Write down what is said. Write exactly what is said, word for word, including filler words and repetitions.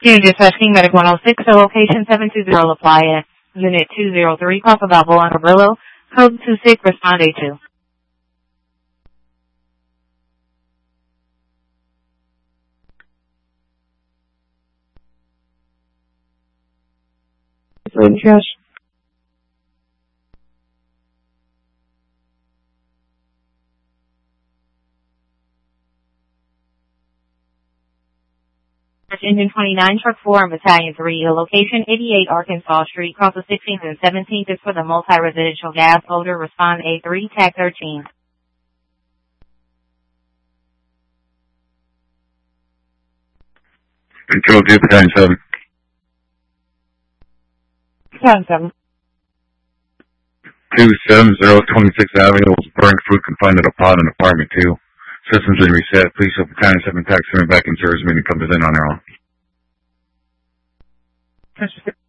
Unit dispatching Medic one oh six, so location seven two zero La Playa. Unit two zero three, Costa Balboa, Cabrillo. Code two six, respond A two. Yes. Engine twenty-nine, Truck four, and Battalion three, location eighty-eight Arkansas Street, cross the sixteenth and seventeenth is for the multi-residential gas odor, respond A three, tag thirteen. Control two, Battalion seven. Battalion seven. two seven zero twenty-sixth Avenue was burning food confined to a pod in apartment two. Systems been reset. Please show Battalion seven taxi back in service meeting comes in on their own.